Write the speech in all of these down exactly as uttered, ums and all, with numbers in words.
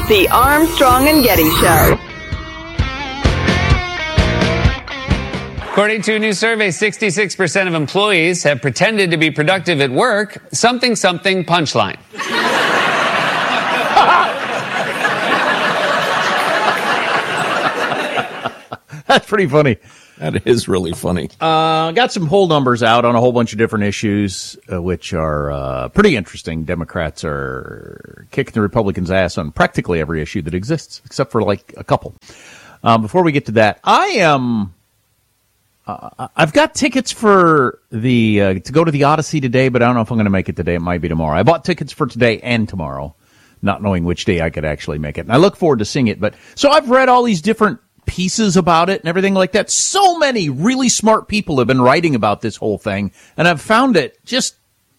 The Armstrong and Getty Show. According to a new survey, sixty-six percent of employees have pretended to be productive at work. Something, something, punchline. That's pretty funny. That is really funny. Uh, got some poll numbers out on a whole bunch of different issues, uh, which are uh, pretty interesting. Democrats are kicking the Republicans' ass on practically every issue that exists, except for like a couple. Uh, before we get to that, I am. Uh, I've got tickets for the uh, to go to the Odyssey today, but I don't know if I'm going to make it today. It might be tomorrow. I bought tickets for today and tomorrow, not knowing which day I could actually make it. And I look forward to seeing it. But so I've read all these different pieces about it and everything like that. So many really smart people have been writing about this whole thing, and I've found it just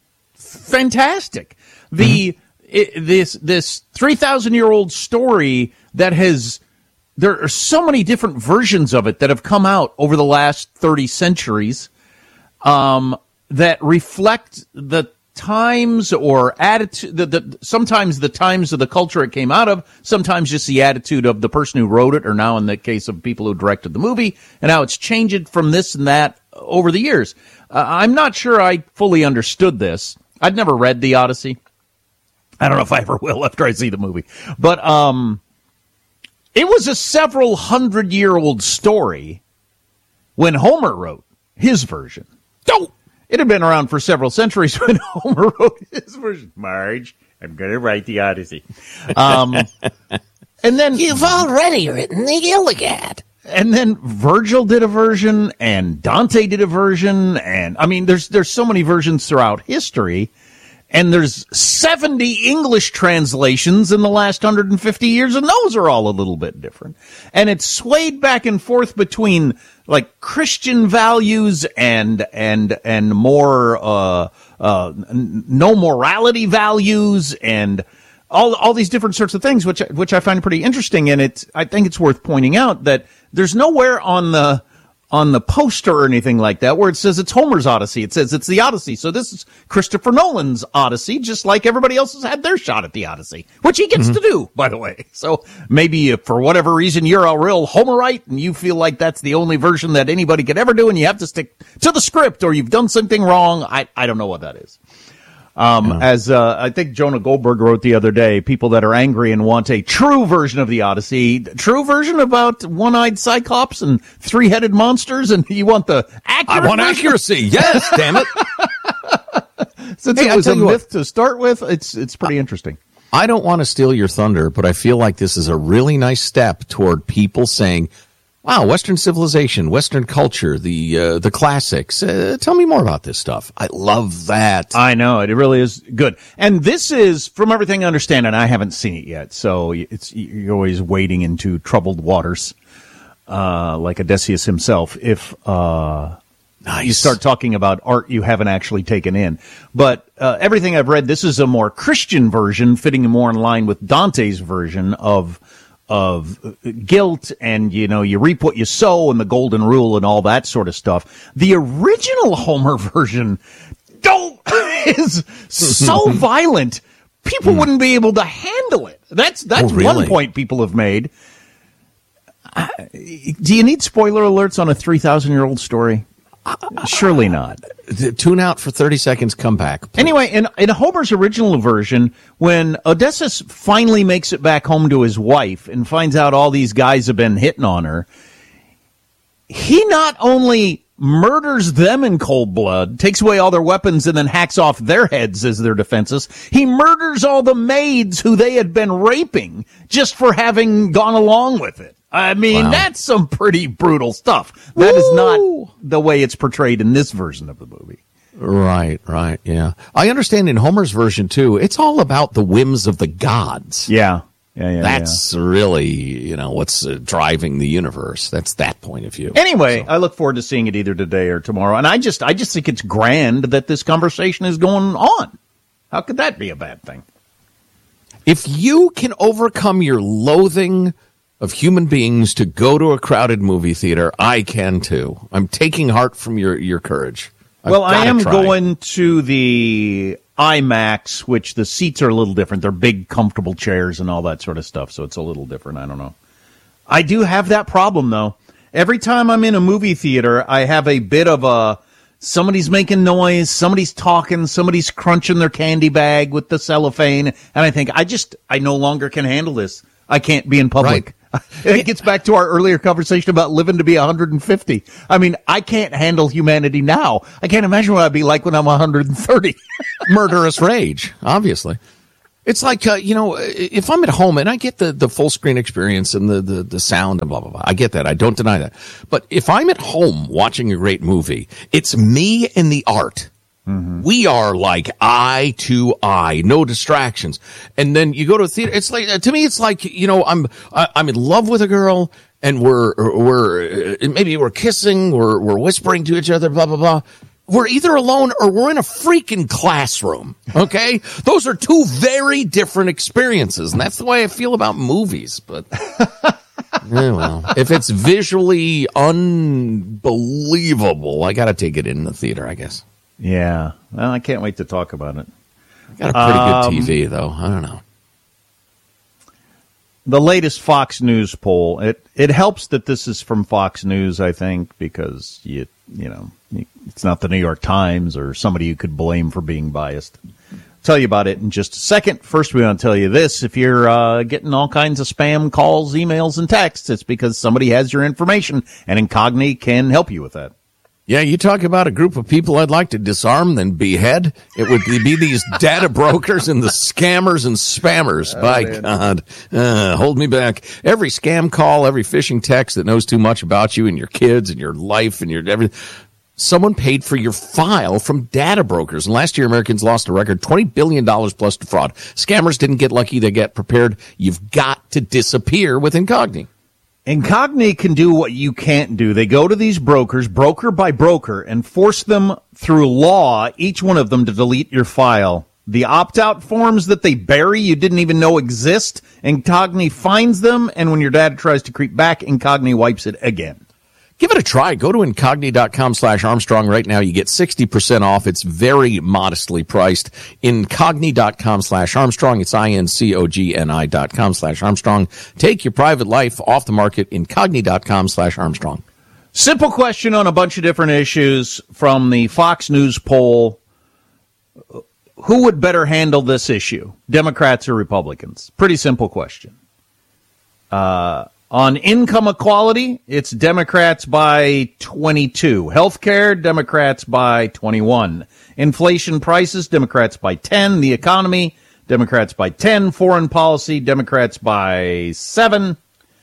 fantastic. The mm-hmm. it, this this three thousand year old story that has there are so many different versions of it that have come out over the last thirty centuries um, that reflect the times or attitude, the, the, sometimes the times of the culture it came out of, sometimes just the attitude of the person who wrote it, or now in the case of people who directed the movie, and how it's changed from this and that over the years. Uh, I'm not sure I fully understood this. I'd never read The Odyssey. I don't know if I ever will after I see the movie. But um, it was a several hundred year old story when Homer wrote his version. Don't! It had been around for several centuries when Homer wrote his version. Marge, I'm going to write the Odyssey. Um, and then you've already written the Iliad. And then Virgil did a version, and Dante did a version, and I mean, there's there's so many versions throughout history, and there's seventy English translations in the last one hundred fifty years, and those are all a little bit different. And it's swayed back and forth between like Christian values and and and more uh, uh, no morality values and all all these different sorts of things, which which I find pretty interesting. And it's I think it's worth pointing out that there's nowhere on the on the poster or anything like that where it says it's Homer's Odyssey. It says it's the Odyssey. So this is Christopher Nolan's Odyssey, just like everybody else has had their shot at the Odyssey, which he gets mm-hmm. to do, by the way. So maybe if for whatever reason you're a real Homerite and you feel like that's the only version that anybody could ever do and you have to stick to the script or you've done something wrong, I, I don't know what that is. Um, yeah. As uh, I think Jonah Goldberg wrote the other day, people that are angry and want a true version of the Odyssey, true version about one-eyed Cyclops and three-headed monsters, and you want the accurate I want version? accuracy, yes, damn it. Since hey, it was a myth what, to start with, it's it's pretty interesting. I don't want to steal your thunder, but I feel like this is a really nice step toward people saying, wow, Western civilization, Western culture, the uh, the classics. Uh, tell me more about this stuff. I love that. I know. It really is good. And this is, from everything I understand, and I haven't seen it yet, so it's you're always wading into troubled waters, uh, like Odysseus himself, if uh, nice. you start talking about art you haven't actually taken in. But uh, everything I've read, this is a more Christian version, fitting more in line with Dante's version of of guilt, and, you know, you reap what you sow, and the golden rule, and all that sort of stuff. The original Homer version don't is so violent, people mm. wouldn't be able to handle it. That's that's oh, really? one point people have made. Uh, do you need spoiler alerts on a three thousand year old story? Surely not. Tune out for thirty seconds, come back. Please. Anyway, in, in Homer's original version, when Odysseus finally makes it back home to his wife and finds out all these guys have been hitting on her, he not only murders them in cold blood, takes away all their weapons, and then hacks off their heads as their defenses, he murders all the maids who they had been raping just for having gone along with it. I mean, wow. That's some pretty brutal stuff. That Woo! Is not the way it's portrayed in this version of the movie. Right, right, yeah. I understand in Homer's version, too, it's all about the whims of the gods. Yeah, yeah, yeah. That's yeah. really, you know, what's uh, driving the universe. That's that point of view. Anyway, so. I look forward to seeing it either today or tomorrow. And I just, I just think it's grand that this conversation is going on. How could that be a bad thing? If you can overcome your loathing of human beings to go to a crowded movie theater, I can too. I'm taking heart from your, your courage. I've well, I am try. going to the IMAX, which the seats are a little different. They're big, comfortable chairs and all that sort of stuff, so it's a little different. I don't know. I do have that problem, though. Every time I'm in a movie theater, I have a bit of a, somebody's making noise, somebody's talking, somebody's crunching their candy bag with the cellophane, and I think, I just, I no longer can handle this. I can't be in public. Right. It gets back to our earlier conversation about living to be one hundred fifty. I mean, I can't handle humanity now. I can't imagine what I'd be like when I'm one hundred thirty. Murderous rage, obviously. It's like, uh, you know, if I'm at home and I get the, the full screen experience and the, the, the sound and blah, blah, blah. I get that. I don't deny that. But if I'm at home watching a great movie, it's me and the art. Mm-hmm. We are like eye to eye, no distractions. And then you go to a theater. It's like, to me, it's like, you know, I'm, I'm in love with a girl and we're, we're, maybe we're kissing, we're, we're whispering to each other, blah, blah, blah. We're either alone or we're in a freaking classroom. Okay. Those are two very different experiences. And that's the way I feel about movies. But, yeah, well, if it's visually unbelievable, I got to take it in the theater, I guess. Yeah. Well, I can't wait to talk about it. Got a pretty um, good T V, though. I don't know. The latest Fox News poll, it, it helps that this is from Fox News, I think, because, you you know, it's not the New York Times or somebody you could blame for being biased. I'll tell you about it in just a second. First, we want to tell you this. If you're uh, getting all kinds of spam calls, emails, and texts, it's because somebody has your information, and Incogni can help you with that. Yeah, you talk about a group of people I'd like to disarm, then behead. It would be these data brokers and the scammers and spammers. Oh, By man. God, uh, hold me back. Every scam call, every phishing text that knows too much about you and your kids and your life and your everything. Someone paid for your file from data brokers. And last year, Americans lost a record twenty billion dollars plus to fraud. Scammers didn't get lucky. They get prepared. You've got to disappear with Incogni. Incogni can do what you can't do. They go to these brokers, broker by broker, and force them through law, each one of them, to delete your file. The opt-out forms that they bury you didn't even know exist, Incogni finds them, and when your data tries to creep back, Incogni wipes it again. Give it a try. Go to Incogni.com slash Armstrong right now. You get sixty percent off. It's very modestly priced. Incogni.com slash Armstrong. It's I-N-C-O-G-N-I dot com slash Armstrong. Take your private life off the market. Incogni.com slash Armstrong. Simple question on a bunch of different issues from the Fox News poll. Who would better handle this issue, Democrats or Republicans? Pretty simple question. Uh... On income equality, it's Democrats by twenty-two. Healthcare, Democrats by twenty-one. Inflation prices, Democrats by ten. The economy, Democrats by ten. Foreign policy, Democrats by seven.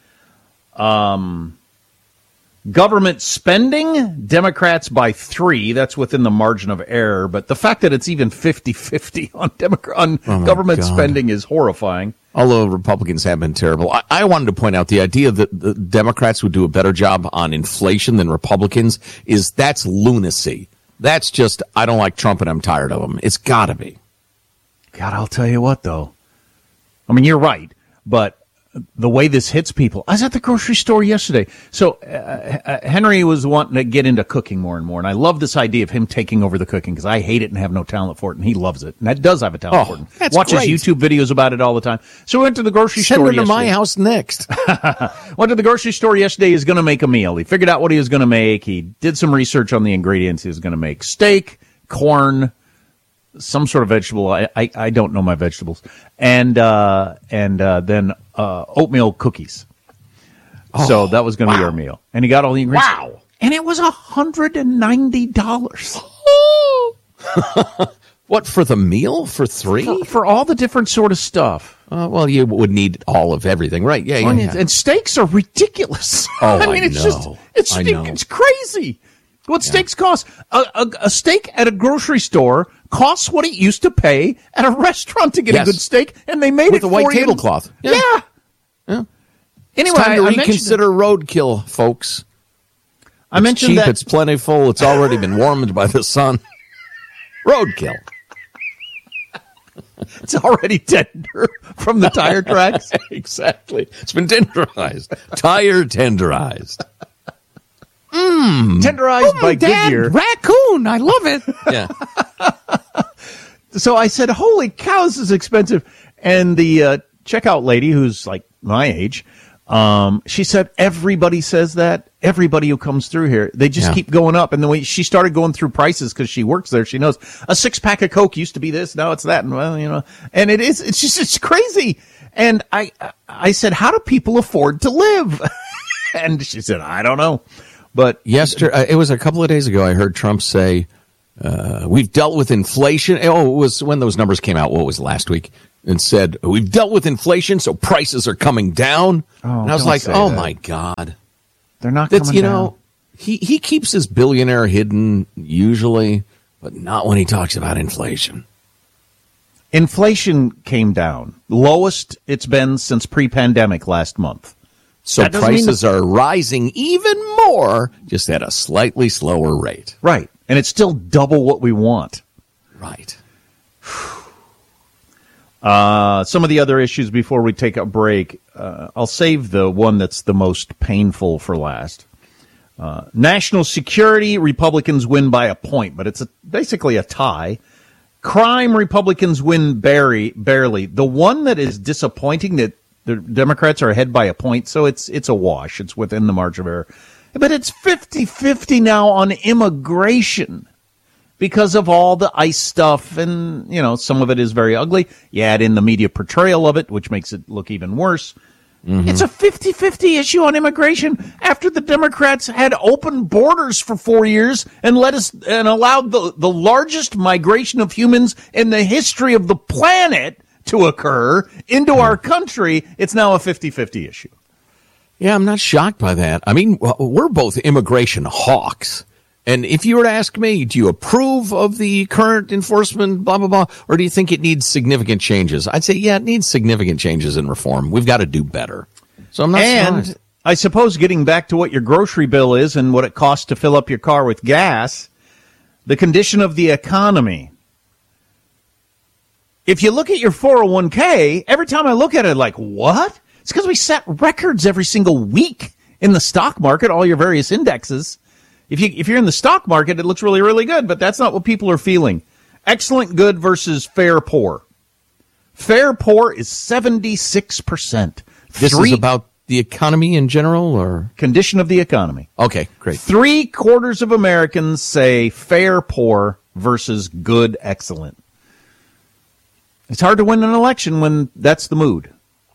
Um, government spending, Democrats by three. That's within the margin of error. But the fact that it's even fifty-fifty on, Democrat, on oh government God. spending is horrifying. Although Republicans have been terrible. I, I wanted to point out the idea that the Democrats would do a better job on inflation than Republicans is that's lunacy. That's just, I don't like Trump and I'm tired of him. It's got to be. God, I'll tell you what, though. I mean, you're right, but the way this hits people. I was at the grocery store yesterday. So uh, uh, Henry was wanting to get into cooking more and more, and I love this idea of him taking over the cooking because I hate it and have no talent for it, and he loves it. And that does have a talent oh, for it. That's Watches great. YouTube videos about it all the time. So we went to the grocery Send store him to yesterday. my house next. Went to the grocery store yesterday. He was going to make a meal. He figured out what he was going to make. He did some research on the ingredients. He was going to make steak, corn, some sort of vegetable. I, I, I don't know my vegetables. And uh, and uh, then uh, oatmeal cookies. Oh, so that was going to wow. be our meal. And he got all the ingredients. Wow. And it was one hundred ninety dollars. What, for the meal? For three? For, for all the different sort of stuff. Uh, well, you would need all of everything. Right, yeah, yeah. And, yeah. and steaks are ridiculous. Oh, I mean, I it's know. just, it's, I know. it's crazy. What yeah. steaks cost? A, a, a steak at a grocery store costs what it used to pay at a restaurant to get yes. a good steak, and they made with it a white for tablecloth. You. Yeah. yeah. yeah. Anyway, it's time to I, I reconsider roadkill, folks. I it's mentioned cheap, that it's plentiful, it's already been warmed by the sun. Roadkill. It's already tender from the tire tracks. Exactly. It's been tenderized. Tire tenderized. Mmm. Tenderized oh, by Dad, Goodyear. Raccoon. I love it. Yeah. so I said, holy cow, this is expensive. And the uh, checkout lady, who's like my age, um, she said, everybody says that. Everybody who comes through here, they just Yeah. keep going up. And then when she started going through prices because she works there, she knows a six pack of Coke used to be this, now it's that. And well, you know, and it is, it's just, it's crazy. And I, I said, how do people afford to live? And she said, I don't know. But Yesterday, it was a couple of days ago, I heard Trump say, uh, we've dealt with inflation. Oh, it was when those numbers came out, what was it, last week? And said, we've dealt with inflation, so prices are coming down. Oh, and I was don't like, say oh, that. my God. they're not That's, coming you down. know, he, he keeps his billionaire hidden usually, but not when he talks about inflation. Inflation came down. Lowest it's been since pre-pandemic last month. So That doesn't mean prices are rising even more, just at a slightly slower rate. Right. And it's still double what we want. Right. Uh, some of the other issues before we take a break, uh, I'll save the one that's the most painful for last. Uh, national security, Republicans win by a point, but it's a, basically a tie. Crime, Republicans win barely, barely. The one that is disappointing that the Democrats are ahead by a point, so it's it's a wash. It's within the margin of error. But it's fifty-fifty now on immigration because of all the ICE stuff, and, you know, some of it is very ugly. You add in the media portrayal of it, which makes it look even worse. Mm-hmm. It's a fifty-fifty issue on immigration after the Democrats had open borders for four years and let us and allowed the, the largest migration of humans in the history of the planet to occur into our country. It's now a fifty-fifty issue. Yeah, I'm not shocked by that. I mean, we're both immigration hawks. And if you were to ask me, do you approve of the current enforcement, blah, blah, blah, or do you think it needs significant changes? I'd say, yeah, it needs significant changes in reform. We've got to do better. So I'm not And surprised. I suppose getting back to what your grocery bill is and what it costs to fill up your car with gas, the condition of the economy. If you look at your four oh one k, every time I look at it, like, what? It's because we set records every single week in the stock market, all your various indexes. If you, if you're in the stock market, it looks really, really good, but that's not what people are feeling. Excellent good versus fair poor. Fair poor is seventy-six percent. This Three, is about the economy in general, or? condition of the economy. Okay, great. Three quarters of Americans say fair poor versus good excellent. It's hard to win an election when that's the mood.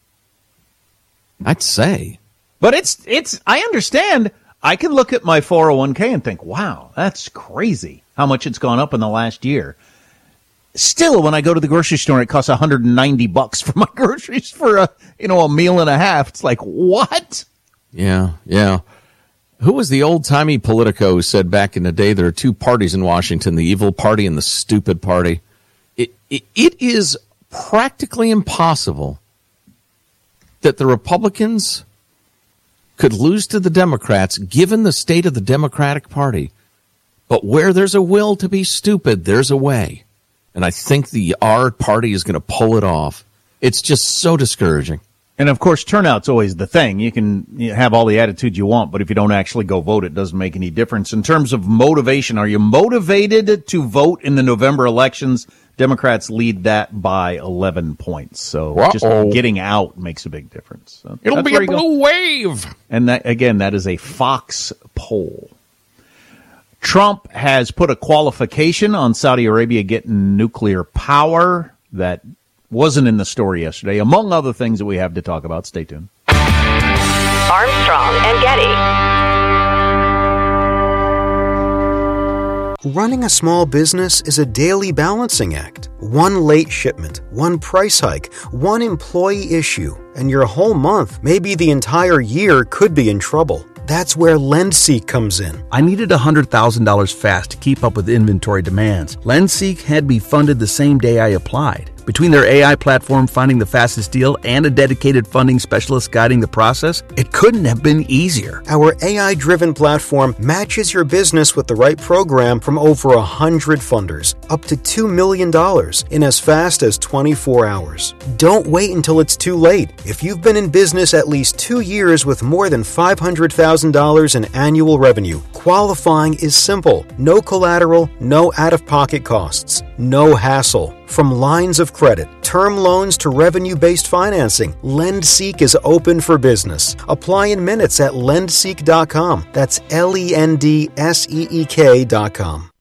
I'd say. But it's, it's, I understand. I can look at my four oh one k and think, wow, that's crazy how much it's gone up in the last year. Still, when I go to the grocery store, it costs one hundred ninety bucks for my groceries for a, you know, a meal and a half. It's like, what? Yeah, yeah. Who was the old-timey Politico who said back in the day there are two parties in Washington, the evil party and the stupid party? It, it, it is practically impossible that the Republicans could lose to the Democrats given the state of the Democratic Party. But where there's a will to be stupid, there's a way. And I think the our party is going to pull it off. It's just so discouraging. And, of course, turnout's always the thing. You can you have all the attitude you want, but if you don't actually go vote, it doesn't make any difference. In terms of motivation, are you motivated to vote in the November elections? Democrats lead that by eleven points. So Uh-oh. just getting out makes a big difference. So It'll that's be where a you go. blue wave. And that, again, that is a Fox poll. Trump has put a qualification on Saudi Arabia getting nuclear power. That wasn't in the story yesterday, among other things that we have to talk about. Stay tuned. Armstrong and Getty. Running a small business is a daily balancing act. One late shipment, one price hike, one employee issue, and your whole month, maybe the entire year, could be in trouble. That's where LendSeek comes in. I needed one hundred thousand dollars fast to keep up with inventory demands. LendSeek had me funded the same day I applied. Between their A I platform finding the fastest deal and a dedicated funding specialist guiding the process, it couldn't have been easier. Our A I-driven platform matches your business with the right program from over one hundred funders, up to two million dollars in as fast as twenty-four hours. Don't wait until it's too late. If you've been in business at least two years with more than five hundred thousand dollars in annual revenue, qualifying is simple. No collateral, no out-of-pocket costs, no hassle. From lines of credit, term loans to revenue-based financing, LendSeek is open for business. Apply in minutes at lendseek dot com. That's L E N D S E E K dot com.